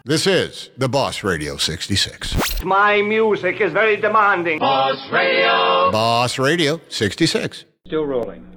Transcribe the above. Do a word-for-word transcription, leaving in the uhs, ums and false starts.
This is the Boss Radio sixty-six. My music is very demanding. Boss Radio. Boss Radio sixty-six. Still rolling.